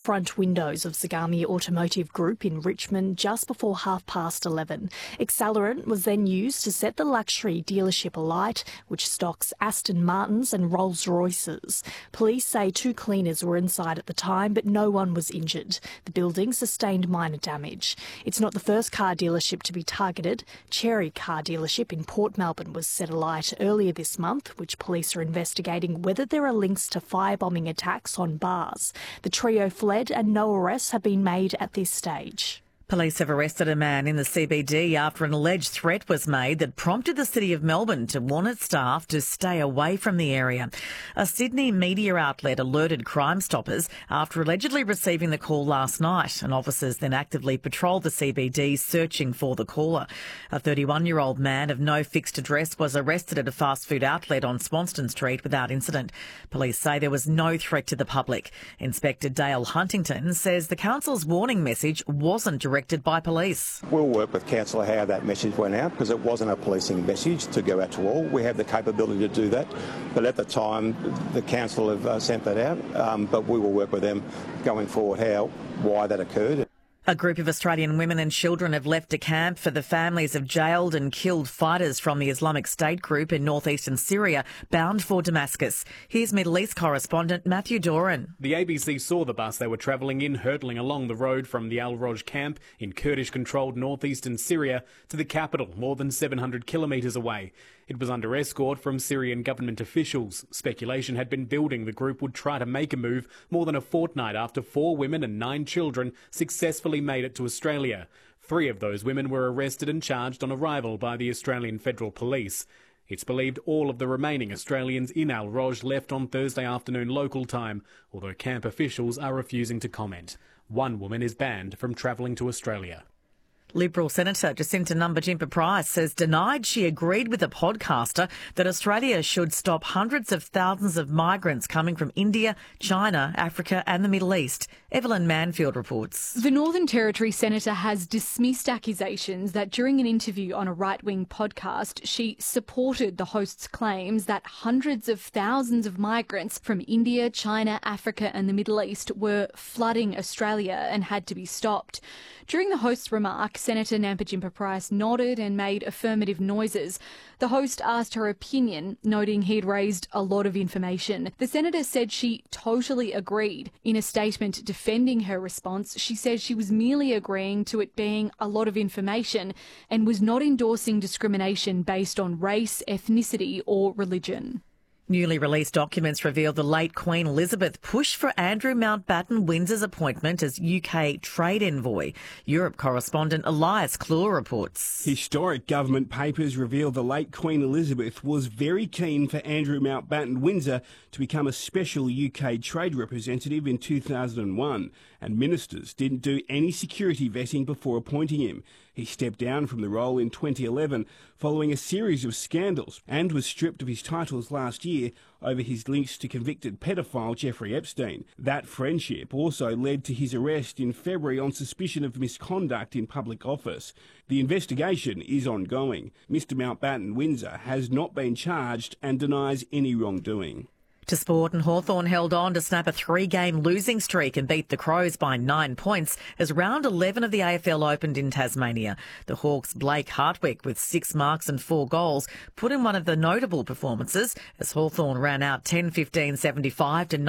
front windows of Zagami Automotive Group in Richmond just before 11:30. Accelerant was then used to set the luxury dealership alight, which stocks Aston Martins and Rolls-Royces. Police say 2 cleaners were inside at the time, but no one was injured. The building sustained minor damage. It's not the first car dealership to be targeted. Cherry Car Dealership in Port Melbourne was set alight earlier this month, which police are investigating whether there are links to firebombing attacks on bars. The trio fled and no arrests have been made at this stage. Police have arrested a man in the CBD after an alleged threat was made that prompted the City of Melbourne to warn its staff to stay away from the area. A Sydney media outlet alerted Crime Stoppers after allegedly receiving the call last night, and officers then actively patrolled the CBD searching for the caller. A 31-year-old man of no fixed address was arrested at a fast food outlet on Swanston Street without incident. Police say there was no threat to the public. Inspector Dale Huntington says the council's warning message wasn't directed by police. We'll work with council how that message went out, because it wasn't a policing message to go out to all. We have the capability to do that, but at the time the council have sent that out, but we will work with them going forward why that occurred. A group of Australian women and children have left a camp for the families of jailed and killed fighters from the Islamic State group in northeastern Syria, bound for Damascus. Here's Middle East correspondent Matthew Doran. The ABC saw the bus they were travelling in hurtling along the road from the Al-Roj camp in Kurdish-controlled northeastern Syria to the capital, more than 700 kilometres away. It was under escort from Syrian government officials. Speculation had been building the group would try to make a move more than a fortnight after 4 women and 9 children successfully made it to Australia. 3 of those women were arrested and charged on arrival by the Australian Federal Police. It's believed all of the remaining Australians in Al-Roj left on Thursday afternoon local time, although camp officials are refusing to comment. 1 woman is banned from travelling to Australia. Liberal Senator Jacinta Nampijinpa-Price says denied she agreed with a podcaster that Australia should stop hundreds of thousands of migrants coming from India, China, Africa and the Middle East. Evelyn Manfield reports. The Northern Territory Senator has dismissed accusations that during an interview on a right-wing podcast, she supported the host's claims that hundreds of thousands of migrants from India, China, Africa and the Middle East were flooding Australia and had to be stopped. During the host's remark, Senator Nampijinpa-Price nodded and made affirmative noises. The host asked her opinion, noting he'd raised a lot of information. The senator said she totally agreed. In a statement defending her response, she said she was merely agreeing to it being a lot of information and was not endorsing discrimination based on race, ethnicity or religion. Newly released documents reveal the late Queen Elizabeth pushed for Andrew Mountbatten Windsor's appointment as UK trade envoy. Europe correspondent Elias Clure reports. Historic government papers reveal the late Queen Elizabeth was very keen for Andrew Mountbatten Windsor to become a special UK trade representative in 2001, and ministers didn't do any security vetting before appointing him. He stepped down from the role in 2011 following a series of scandals and was stripped of his titles last year over his links to convicted pedophile Jeffrey Epstein. That friendship also led to his arrest in February on suspicion of misconduct in public office. The investigation is ongoing. Mr Mountbatten Windsor has not been charged and denies any wrongdoing. To sport, and Hawthorn held on to snap a 3-game losing streak and beat the Crows by 9 points as round 11 of the AFL opened in Tasmania. The Hawks' Blake Hartwick with 6 marks and 4 goals put in one of the notable performances as Hawthorn ran out 10-15-75 to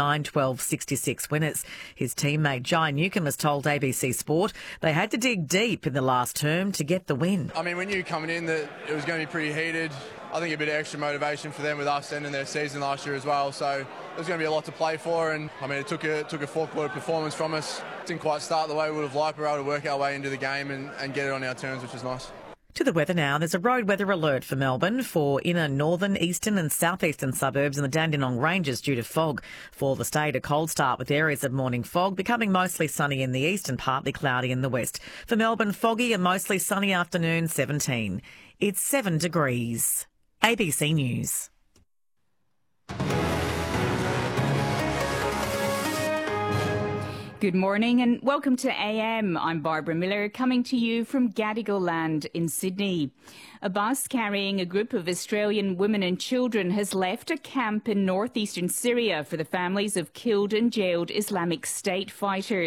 9-12-66 winners. His teammate Jai Newcombe has told ABC Sport they had to dig deep in the last term to get the win. I mean, we knew coming in that it was going to be pretty heated. I think a bit of extra motivation for them with us ending their season last year as well. So there's going to be a lot to play for, and I mean it took a 4-quarter performance from us. Didn't quite start the way we would have liked. We were able to work our way into the game and get it on our terms, which is nice. To the weather now. There's a road weather alert for Melbourne for inner northern, eastern and southeastern suburbs and the Dandenong Ranges due to fog. For the state, a cold start with areas of morning fog, becoming mostly sunny in the east and partly cloudy in the west. For Melbourne, foggy and mostly sunny afternoon, 17. It's 7 degrees. ABC News. Good morning and welcome to AM. I'm Barbara Miller, coming to you from Gadigal Land in Sydney. A bus carrying a group of Australian women and children has left a camp in northeastern Syria for the families of killed and jailed Islamic State fighters.